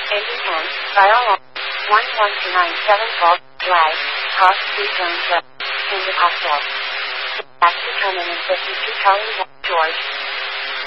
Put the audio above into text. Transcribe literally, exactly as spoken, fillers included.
eighty ten, Fire Alarm, one one two nine seven Fault, Drive, Cost three Jones Road, Kingdom Hospital. Taxi terminal fifty-two Charlie George.